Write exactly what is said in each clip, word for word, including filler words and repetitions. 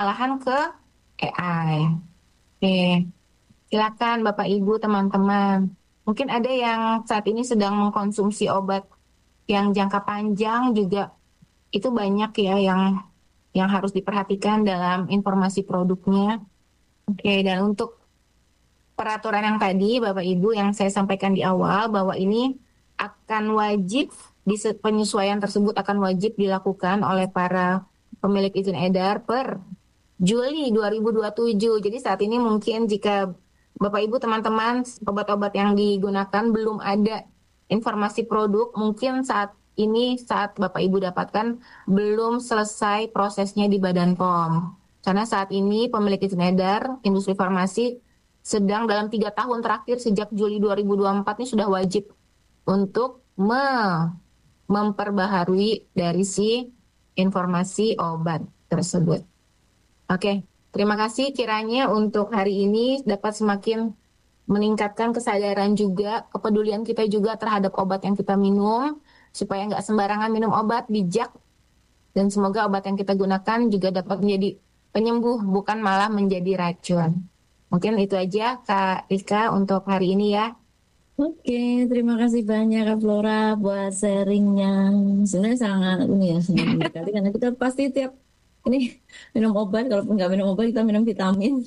malahan ke A I. Oke, silakan Bapak Ibu teman-teman. Mungkin ada yang saat ini sedang mengkonsumsi obat yang jangka panjang juga, itu banyak ya yang yang harus diperhatikan dalam informasi produknya. Oke, dan untuk peraturan yang tadi Bapak Ibu yang saya sampaikan di awal bahwa ini akan wajib di penyesuaian tersebut akan wajib dilakukan oleh para pemilik izin edar per Juli dua ribu dua puluh tujuh. Jadi saat ini mungkin jika Bapak Ibu teman-teman obat-obat yang digunakan belum ada informasi produk, mungkin saat ini saat Bapak Ibu dapatkan belum selesai prosesnya di Badan P O M. Karena saat ini pemilik izin edar industri farmasi sedang dalam tiga tahun terakhir sejak Juli dua ribu dua puluh empat ini sudah wajib untuk me- memperbaharui dari si informasi obat tersebut. Oke, terima kasih kiranya untuk hari ini dapat semakin meningkatkan kesadaran juga, kepedulian kita juga terhadap obat yang kita minum, supaya nggak sembarangan minum obat, bijak, dan semoga obat yang kita gunakan juga dapat menjadi penyembuh, bukan malah menjadi racun. Mungkin itu aja Kak Rika untuk hari ini ya. Oke, terima kasih banyak Kak Flora buat sharingnya. Sebenarnya sangat ini ya, sangat berkali karena kita pasti tiap ini minum obat, kalaupun nggak minum obat kita minum vitamin.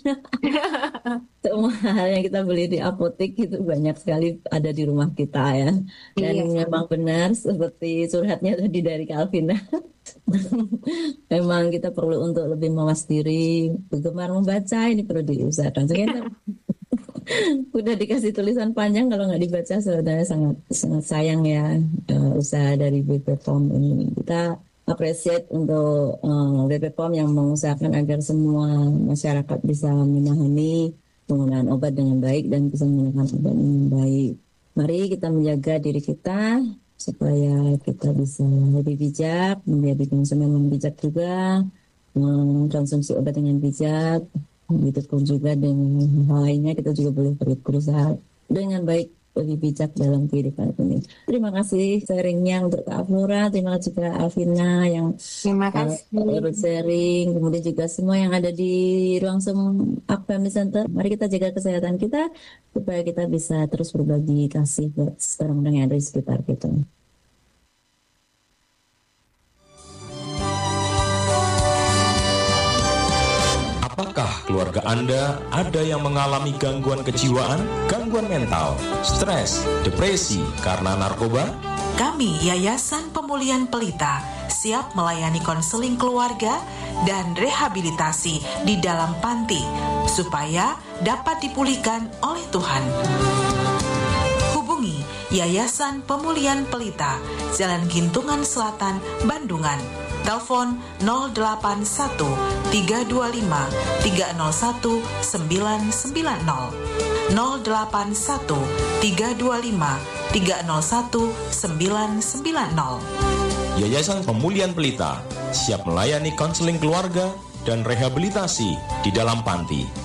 Semua hal yang kita beli di apotek itu banyak sekali ada di rumah kita ya. Dan Iya. memang benar seperti curhatnya tadi dari Kalvina. Memang kita perlu untuk lebih mawas diri, gemar membaca ini perlu diusahakan. Sekarang udah dikasih tulisan panjang kalau nggak dibaca sebenarnya sangat sangat sayang ya uh, usaha dari B P P O M ini. Kita appreciate untuk uh, B P P O M yang mengusahakan agar semua masyarakat bisa memahami penggunaan obat dengan baik dan bisa menggunakan obat dengan baik. Mari kita menjaga diri kita supaya kita bisa lebih bijak, menjadi konsumen yang bijak juga, mengkonsumsi obat dengan bijak. Begitupun juga dengan hal lainnya kita juga boleh berusaha dengan baik, lebih bijak dalam kehidupan ini. Terima kasih sharingnya untuk Kak Flora, terima kasih juga Alvina yang Terima kasih. uh, sharing, kemudian juga semua yang ada di ruang Zoom Up Family Center. Mari kita jaga kesehatan kita supaya kita bisa terus berbagi kasih buat orang-orang yang ada di sekitar kita. Apakah keluarga Anda ada yang mengalami gangguan kejiwaan, gangguan mental, stres, depresi karena narkoba? Kami Yayasan Pemulihan Pelita siap melayani konseling keluarga dan rehabilitasi di dalam panti supaya dapat dipulihkan oleh Tuhan. Hubungi Yayasan Pemulihan Pelita, Jalan Gintungan Selatan, Bandungan. Telepon nol delapan satu tiga dua lima tiga nol satu sembilan sembilan nol nol delapan satu tiga dua lima tiga nol satu sembilan sembilan nol. Yayasan Pemulihan Pelita siap melayani konseling keluarga dan rehabilitasi di dalam panti.